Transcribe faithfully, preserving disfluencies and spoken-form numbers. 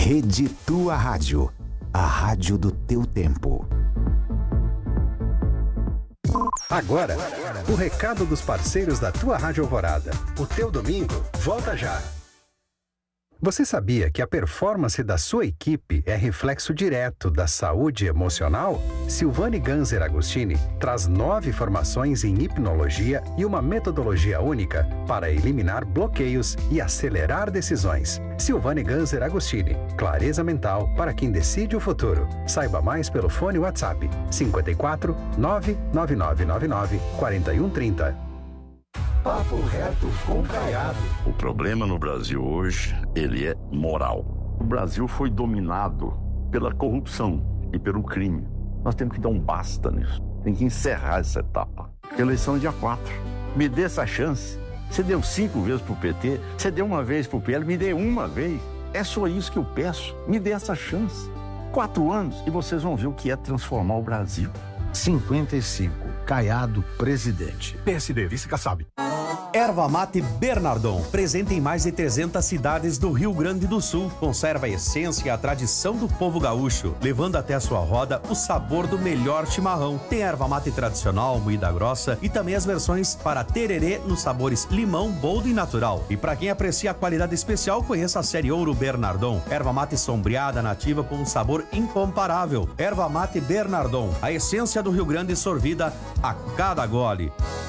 Rede Tua Rádio, a rádio do teu tempo. Agora, o recado dos parceiros da Tua Rádio Alvorada. O teu domingo volta já. Você sabia que a performance da sua equipe é reflexo direto da saúde emocional? Silvane Ganser Agostini traz nove formações em hipnologia e uma metodologia única para eliminar bloqueios e acelerar decisões. Silvane Ganser Agostini, clareza mental para quem decide o futuro. Saiba mais pelo fone WhatsApp cinco quatro nove nove nove nove nove quatro um três zero. Papo reto com Caiado. O problema no Brasil hoje, ele é moral. O Brasil foi dominado pela corrupção e pelo crime. Nós temos que dar um basta nisso. Tem que encerrar essa etapa. Eleição é dia quatro. Me dê essa chance. Você deu cinco vezes pro P T, você deu uma vez pro P L, me dê uma vez. É só isso que eu peço. Me dê essa chance. Quatro anos e vocês vão ver o que é transformar o Brasil. cinquenta e cinco. Caiado, presidente. P S D, vice-Kassab. Erva Mate Bernardon, presente em mais de trezentas cidades do Rio Grande do Sul. Conserva a essência e a tradição do povo gaúcho, levando até a sua roda o sabor do melhor chimarrão. Tem erva mate tradicional, moída grossa e também as versões para tererê nos sabores limão, boldo e natural. E para quem aprecia a qualidade especial, conheça a série Ouro Bernardon. Erva mate sombreada nativa com um sabor incomparável. Erva Mate Bernardon, a essência do Rio Grande sorvida a cada gole.